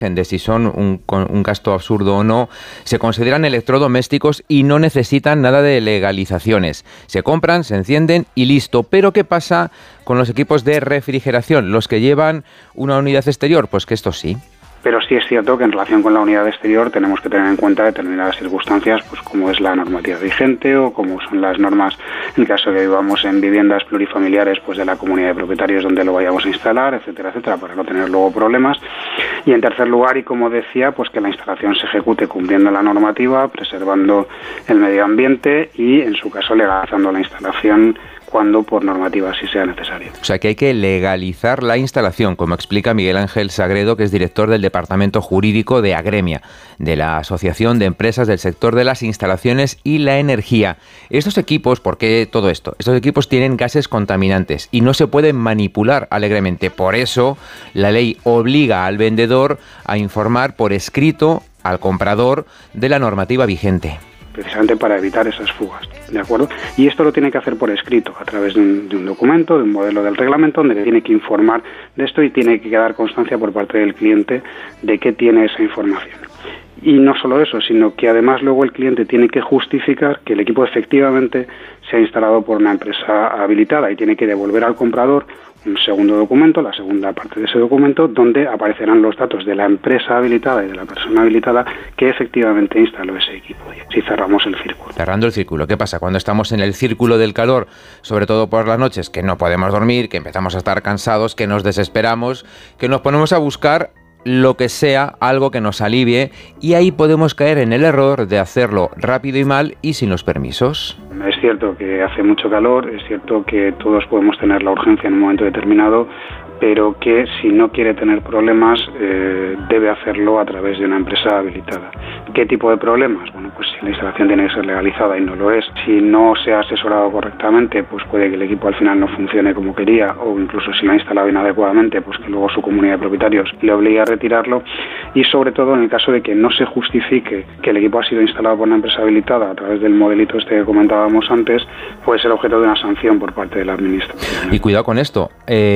de si son un gasto absurdo o no, se consideran electrodomésticos y no necesitan nada de legalizaciones. Se compran, se encienden y listo. Pero ¿qué pasa con los equipos de refrigeración? Los que llevan una unidad exterior, pues que estos sí. Pero sí es cierto que en relación con la unidad exterior tenemos que tener en cuenta determinadas circunstancias, pues como es la normativa vigente o como son las normas, en caso de que vivamos en viviendas plurifamiliares, pues de la comunidad de propietarios donde lo vayamos a instalar, etcétera, etcétera, para no tener luego problemas. Y en tercer lugar, y como decía, pues que la instalación se ejecute cumpliendo la normativa, preservando el medio ambiente y, en su caso, legalizando la instalación cuando por normativa así sea necesario. O sea que hay que legalizar la instalación, como explica Miguel Ángel Sagredo, que es director del Departamento Jurídico de Agremia, de la Asociación de Empresas del Sector de las Instalaciones y la Energía. Estos equipos, ¿por qué todo esto? Estos equipos tienen gases contaminantes y no se pueden manipular alegremente. Por eso, la ley obliga al vendedor a informar por escrito al comprador de la normativa vigente. Precisamente para evitar esas fugas, ¿de acuerdo? Y esto lo tiene que hacer por escrito, a través de un documento, de un modelo del reglamento, donde tiene que informar de esto y tiene que quedar constancia por parte del cliente de que tiene esa información. Y no solo eso, sino que además luego el cliente tiene que justificar que el equipo efectivamente se ha instalado por una empresa habilitada y tiene que devolver al comprador un segundo documento, la segunda parte de ese documento, donde aparecerán los datos de la empresa habilitada y de la persona habilitada que efectivamente instaló ese equipo. Y así cerramos el círculo. Cerrando el círculo. ¿Qué pasa? Cuando estamos en el círculo del calor, sobre todo por las noches, que no podemos dormir, que empezamos a estar cansados, que nos desesperamos, que nos ponemos a buscar lo que sea, algo que nos alivie, y ahí podemos caer en el error de hacerlo rápido y mal y sin los permisos. Es cierto que hace mucho calor, es cierto que todos podemos tener la urgencia en un momento determinado, pero que si no quiere tener problemas debe hacerlo a través de una empresa habilitada. ¿Qué tipo de problemas? Bueno, pues si la instalación tiene que ser legalizada y no lo es, si no se ha asesorado correctamente, pues puede que el equipo al final no funcione como quería, o incluso si lo ha instalado inadecuadamente, pues que luego su comunidad de propietarios le obligue a retirarlo, y sobre todo en el caso de que no se justifique que el equipo ha sido instalado por una empresa habilitada a través del modelito este que comentábamos antes, puede ser objeto de una sanción por parte de la administración. Y cuidado con esto,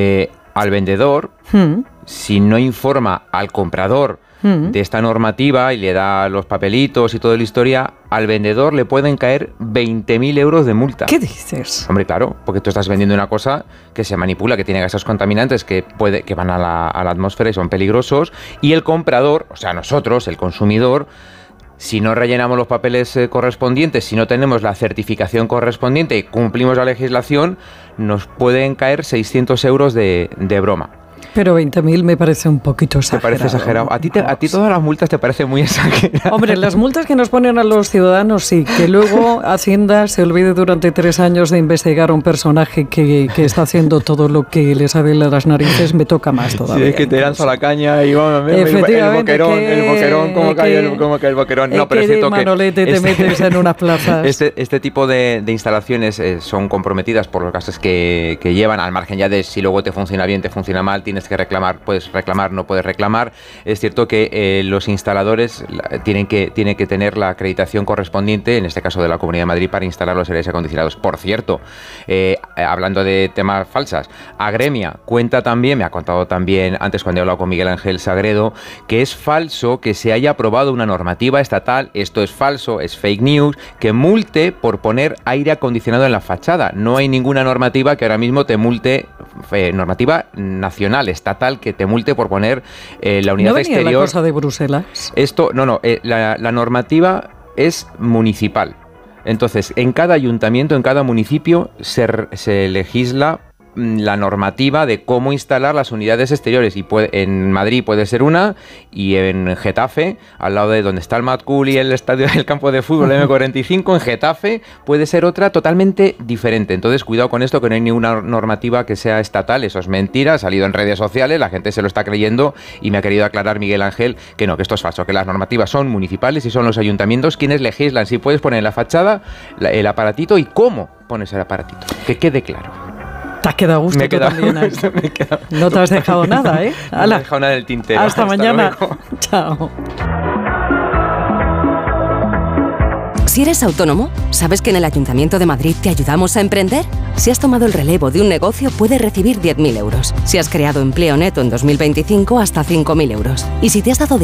al vendedor, si no informa al comprador de esta normativa y le da los papelitos y toda la historia, al vendedor le pueden caer 20.000 euros de multa. ¿Qué dices? Hombre, claro, porque tú estás vendiendo una cosa que se manipula, que tiene gases contaminantes que van a la atmósfera y son peligrosos, y el comprador, o sea, nosotros, el consumidor, si no rellenamos los papeles correspondientes, si no tenemos la certificación correspondiente y cumplimos la legislación, nos pueden caer 600 euros de broma. Pero 20.000 me parece un poquito exagerado. ¿Te parece exagerado? ¿A ti todas las multas te parecen muy exageradas? Hombre, las multas que nos ponen a los ciudadanos sí, que luego Hacienda se olvide durante 3 años de investigar a un personaje que está haciendo todo lo que le sale de las narices, me toca más todavía. Sí, es que te lanza la caña y vamos, efectivamente, el boquerón, cómo cae el boquerón. No, pero es cierto que Manolete, te metes en unas plazas. Este tipo de instalaciones son comprometidas por los gastos que llevan, al margen ya de si luego te funciona bien, te funciona mal, tienes que reclamar, puedes reclamar, no puedes reclamar. Es cierto que los instaladores tienen que tener la acreditación correspondiente, en este caso de la Comunidad de Madrid, para instalar los aires acondicionados. Por cierto, hablando de temas falsas, Agremia cuenta también, me ha contado también antes cuando he hablado con Miguel Ángel Sagredo, que es falso que se haya aprobado una normativa estatal, esto es falso, es fake news, que multe por poner aire acondicionado en la fachada. No hay ninguna normativa que ahora mismo te multe, normativa nacional, estatal, que te multe por poner la unidad exterior. ¿No venía la cosa de Bruselas? Esto, la normativa es municipal. Entonces, en cada ayuntamiento, en cada municipio, se legisla la normativa de cómo instalar las unidades exteriores, y en Madrid puede ser una, y en Getafe, al lado de donde está el Matkul y el estadio del campo de fútbol M45, en Getafe puede ser otra totalmente diferente. Entonces cuidado con esto, que no hay ninguna normativa que sea estatal. Eso es mentira, ha salido en redes sociales, la gente se lo está creyendo, y me ha querido aclarar Miguel Ángel que no, que esto es falso, que las normativas son municipales y son los ayuntamientos quienes legislan si puedes poner en la fachada el aparatito y cómo pones el aparatito, que quede claro. Te has quedado a gusto tú también. No te has dejado nada, ¿eh? No me he dejado nada en el tintero. Hasta mañana. Luego. Chao. Si eres autónomo, ¿sabes que en el Ayuntamiento de Madrid te ayudamos a emprender? Si has tomado el relevo de un negocio, puedes recibir 10.000 euros. Si has creado empleo neto en 2025, hasta 5.000 euros. Y si te has dado de